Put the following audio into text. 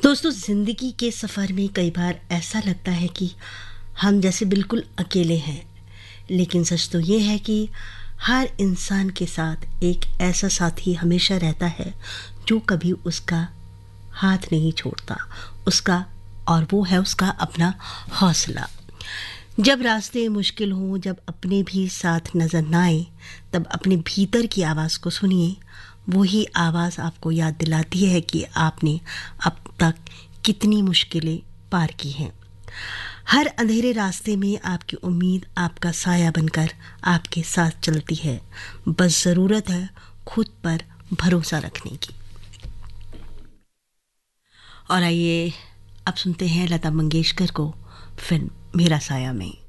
दोस्तों, ज़िंदगी के सफ़र में कई बार ऐसा लगता है कि हम जैसे बिल्कुल अकेले हैं। लेकिन सच तो ये है कि हर इंसान के साथ एक ऐसा साथी हमेशा रहता है जो कभी उसका हाथ नहीं छोड़ता उसका। और वो है उसका अपना हौसला। जब रास्ते मुश्किल हों, जब अपने भी साथ नज़र ना आए, तब अपने भीतर की आवाज़ को सुनिए। वही आवाज़ आपको याद दिलाती है कि आपने अब तक कितनी मुश्किलें पार की हैं। हर अंधेरे रास्ते में आपकी उम्मीद आपका साया बनकर आपके साथ चलती है। बस ज़रूरत है खुद पर भरोसा रखने की। और आइए अब सुनते हैं लता मंगेशकर को फिल्म मेरा साया में।